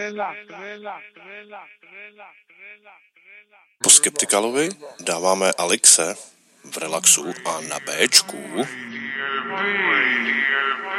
Po Skeptikalovi dáváme Alixe v relaxu a na Bčku.